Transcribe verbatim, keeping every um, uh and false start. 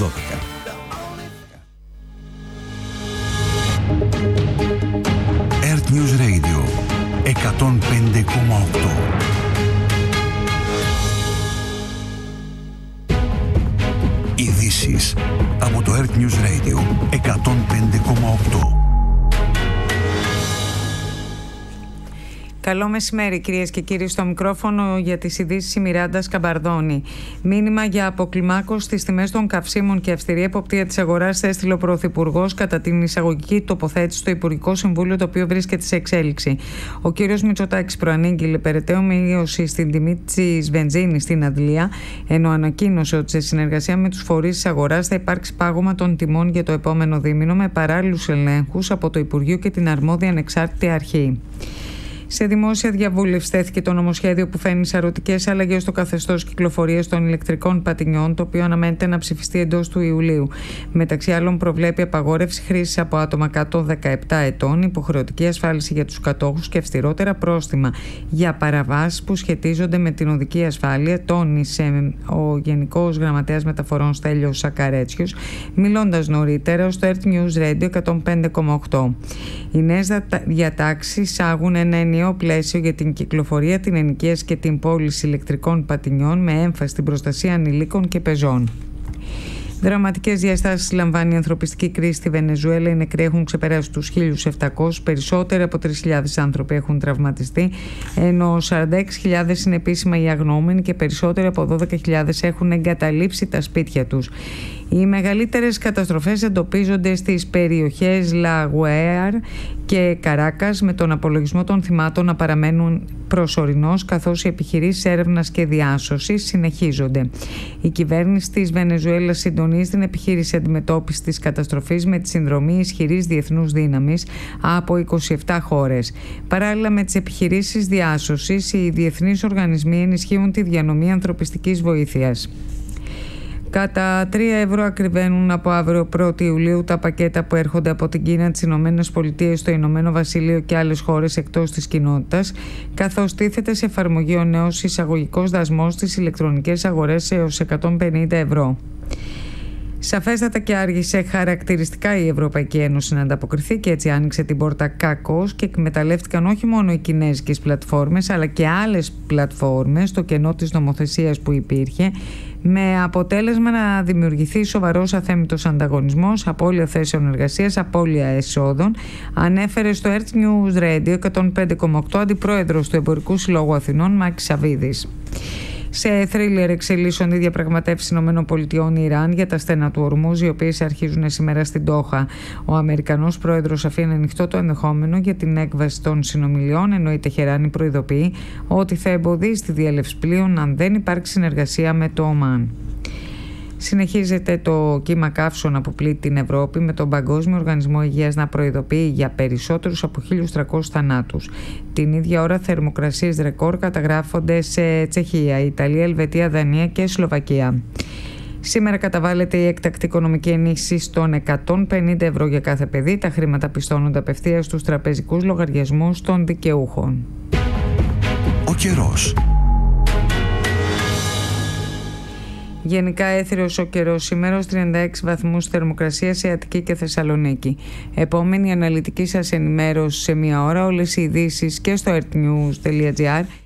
δώδεκα. Earth News Radio εκατόν πέντε κόμμα οκτώ. Ειδήσεις από το Earth News Radio εκατόν πέντε κόμμα οκτώ. Καλό μεσημέρι, κυρίες και κύριοι. Στο μικρόφωνο για τις ειδήσεις η Μιράντα Σκαμπαρδόνη. Μήνυμα για αποκλιμάκωση στις τιμές των καυσίμων και αυστηρή εποπτεία της αγοράς έστειλε ο Πρωθυπουργός κατά την εισαγωγική τοποθέτηση στο Υπουργικό Συμβούλιο, το οποίο βρίσκεται σε εξέλιξη. Ο κύριος Μητσοτάκης προανήγγειλε περαιτέρω μείωση στην τιμή της βενζίνης στην Αντλία, ενώ ανακοίνωσε ότι σε συνεργασία με τους φορείς της αγοράς θα υπάρξει πάγωμα των τιμών για το επόμενο δίμηνο με παράλληλους ελέγχους από το Υπουργείο και την αρμόδια ανεξάρτητη αρχή. Σε δημόσια διαβούλευση τέθηκε το νομοσχέδιο που φέρνει σαρωτικές αλλαγές στο καθεστώς κυκλοφορίας των ηλεκτρικών πατινιών, το οποίο αναμένεται να ψηφιστεί εντός του Ιουλίου. Μεταξύ άλλων, προβλέπει απαγόρευση χρήσης από άτομα κάτω δεκαεπτά ετών, υποχρεωτική ασφάλιση για τους κατόχους και αυστηρότερα πρόστιμα για παραβάσεις που σχετίζονται με την οδική ασφάλεια, τόνισε ο Γενικός Γραμματέας Μεταφορών Στέλιος Σακαρέτσιος, μιλώντας νωρίτερα στο Earth News Radio εκατόν πέντε κόμμα οκτώ. Οι νέες διατάξεις άγουν ένα ενιαίο πλαίσιο για την κυκλοφορία, την ενοικίαση και την πώληση ηλεκτρικών πατινιών με έμφαση στην προστασία ανηλίκων και πεζών. Δραματικές διαστάσεις λαμβάνει η ανθρωπιστική κρίση στη Βενεζουέλα. Οι νεκροί έχουν ξεπεράσει τους χίλιους επτακόσιους, περισσότεροι από τρεις χιλιάδες άνθρωποι έχουν τραυματιστεί, ενώ σαράντα έξι χιλιάδες είναι επίσημα οι αγνοούμενοι και περισσότεροι από δώδεκα χιλιάδες έχουν εγκαταλείψει τα σπίτια τους. Οι μεγαλύτερες καταστροφές εντοπίζονται στις περιοχές Λαγουέαρ και Καράκας, με τον απολογισμό των θυμάτων να παραμένουν προσωρινός, καθώς οι επιχειρήσεις έρευνας και διάσωσης συνεχίζονται. Η κυβέρνηση της Βενεζουέλας συντονίζει την επιχείρηση αντιμετώπισης της καταστροφής με τη συνδρομή ισχυρής διεθνούς δύναμης από είκοσι επτά χώρες. Παράλληλα με τις επιχειρήσεις διάσωσης, οι διεθνείς οργανισμοί ενισχύουν τη διανομή ανθρωπιστικής βοήθειας. Κατά τρία ευρώ ακριβένουν από αύριο πρώτη Ιουλίου τα πακέτα που έρχονται από την Κίνα, τις Ηνωμένες Πολιτείες, το Ηνωμένο Βασίλειο και άλλες χώρες εκτός της κοινότητας, καθώς τίθεται σε εφαρμογή ο νέος εισαγωγικός δασμός στις ηλεκτρονικές αγορές έως εκατόν πενήντα ευρώ. Σαφέστατα και άργησε χαρακτηριστικά η Ευρωπαϊκή Ένωση να ανταποκριθεί και έτσι άνοιξε την πόρτα κακώς και εκμεταλλεύτηκαν όχι μόνο οι κινέζικες πλατφόρμες αλλά και άλλες πλατφόρμες στο κενό της νομοθεσίας που υπήρχε, με αποτέλεσμα να δημιουργηθεί σοβαρός αθέμητος ανταγωνισμός, απώλεια θέσεων εργασίας, απώλεια εσόδων, ανέφερε στο Earth News Radio εκατόν πέντε κόμμα οκτώ αντιπρόεδρος του Εμπορικού Συλλόγου Αθηνών Μάκης Σαβίδης. Σε θρίλερ εξελίσσονται οι διαπραγματεύσεις ΗΠΑ Ιράν για τα στένα του Ορμούζ, οι οποίες αρχίζουν σήμερα στην Ντόχα. Ο Αμερικανός πρόεδρος αφήνει ανοιχτό το ενδεχόμενο για την έκβαση των συνομιλιών, ενώ η Τεχεράνη προειδοποιεί ότι θα εμποδίσει τη διέλευση πλοίων αν δεν υπάρξει συνεργασία με το Ομάν. Συνεχίζεται το κύμα καύσωνα που πλήττει την Ευρώπη, με τον Παγκόσμιο Οργανισμό Υγείας να προειδοποιεί για περισσότερους από χίλιους τριακόσιους θανάτους. Την ίδια ώρα θερμοκρασίες ρεκόρ καταγράφονται σε Τσεχία, Ιταλία, Ελβετία, Δανία και Σλοβακία. Σήμερα καταβάλλεται η έκτακτη οικονομική ενίσχυση των εκατόν πενήντα ευρώ για κάθε παιδί. Τα χρήματα πιστώνονται απευθείας στους τραπεζικούς λογαριασμούς των δικαιούχων. Ο καιρός. Γενικά έθριος ο καιρός σήμερα, ως τριάντα έξι βαθμούς θερμοκρασία σε Αττική και Θεσσαλονίκη. Επόμενη αναλυτική σας ενημέρωση σε μία ώρα. Όλες οι ειδήσεις και στο earthnews τελεία gr